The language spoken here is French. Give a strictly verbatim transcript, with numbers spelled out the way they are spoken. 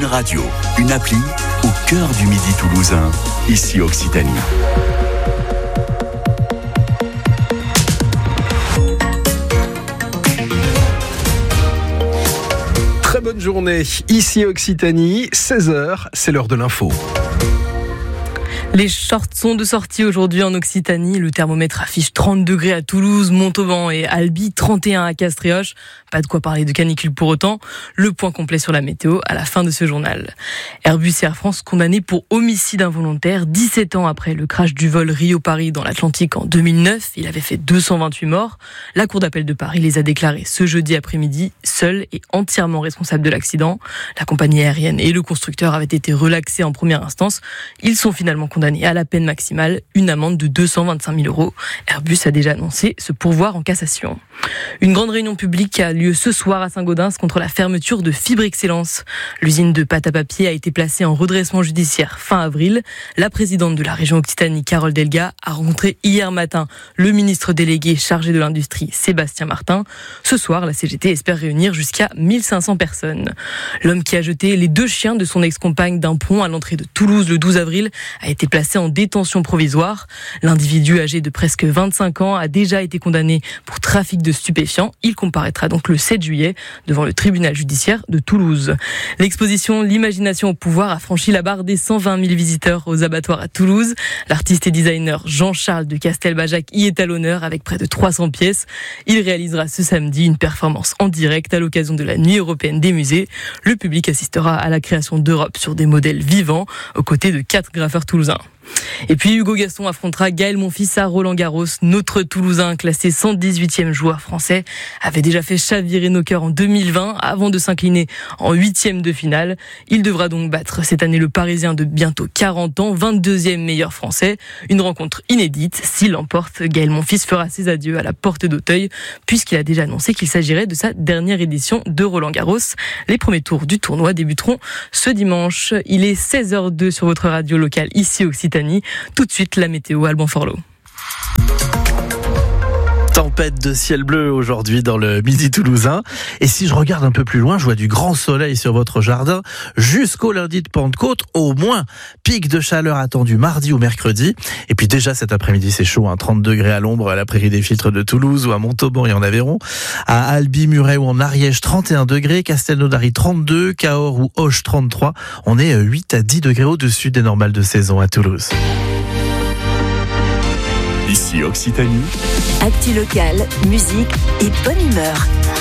Une radio, une appli au cœur du Midi toulousain, ici Occitanie. Très bonne journée, ici Occitanie, seize heures, c'est l'heure de l'info. Les shorts sont de sortie aujourd'hui en Occitanie. Le thermomètre affiche trente degrés à Toulouse, Montauban et Albi, trente et un à Castréoche. Pas de quoi parler de canicule pour autant. Le point complet sur la météo à la fin de ce journal. Airbus et Air France condamnés pour homicide involontaire dix-sept ans après le crash du vol Rio-Paris dans l'Atlantique en deux mille neuf. Il avait fait deux cent vingt-huit morts. La Cour d'appel de Paris les a déclarés ce jeudi après-midi, seuls et entièrement responsables de l'accident. La compagnie aérienne et le constructeur avaient été relaxés en première instance. Ils sont finalement condamnés à la peine maximale, une amende de deux cent vingt-cinq mille euros. Airbus a déjà annoncé se pourvoir en cassation. Une grande réunion publique a lieu ce soir à Saint-Gaudens contre la fermeture de Fibre Excellence. L'usine de pâte à papier a été placée en redressement judiciaire fin avril. La présidente de la région Occitanie, Carole Delga, a rencontré hier matin le ministre délégué chargé de l'industrie, Sébastien Martin. Ce soir, la C G T espère réunir jusqu'à mille cinq cents personnes. L'homme qui a jeté les deux chiens de son ex-compagne d'un pont à l'entrée de Toulouse le douze avril a été placé en détention provisoire. L'individu âgé de presque vingt-cinq ans a déjà été condamné pour trafic de stupéfiants. Il comparaîtra donc le sept juillet devant le tribunal judiciaire de Toulouse. L'exposition L'imagination au pouvoir a franchi la barre des cent vingt mille visiteurs aux abattoirs à Toulouse. L'artiste et designer Jean-Charles de Castelbajac y est à l'honneur avec près de trois cents pièces. Il réalisera ce samedi une performance en direct à l'occasion de la Nuit européenne des musées. Le public assistera à la création d'Europe sur des modèles vivants aux côtés de quatre graffeurs toulousains. Et puis Hugo Gaston affrontera Gaël Monfils à Roland-Garros. Notre Toulousain, classé cent dix-huitième joueur français, avait déjà fait chavirer nos cœurs en deux mille vingt avant de s'incliner en huitième de finale. Il devra donc battre cette année le Parisien de bientôt quarante ans, vingt-deuxième meilleur français. Une rencontre inédite. S'il l'emporte, Gaël Monfils fera ses adieux à la porte d'Auteuil, puisqu'il a déjà annoncé qu'il s'agirait de sa dernière édition de Roland-Garros. Les premiers tours du tournoi débuteront ce dimanche. Il est seize heures deux sur votre radio locale ici Occitanie. Tout de suite, la météo, Alban Forlot. Tempête de ciel bleu aujourd'hui dans le Midi toulousain. Et si je regarde un peu plus loin, je vois du grand soleil sur votre jardin jusqu'au lundi de Pentecôte, au moins. Pic de chaleur attendu mardi ou mercredi. Et puis déjà cet après-midi, c'est chaud, hein, trente degrés à l'ombre à la Prairie des Filtres de Toulouse ou à Montauban et en Aveyron. À Albi, Muret ou en Ariège, trente et un degrés. Castelnaudary, trente-deux. Cahors ou Auch, trente-trois. On est huit à dix degrés au-dessus des normales de saison à Toulouse. Ici Occitanie. Actu locale, musique et bonne humeur.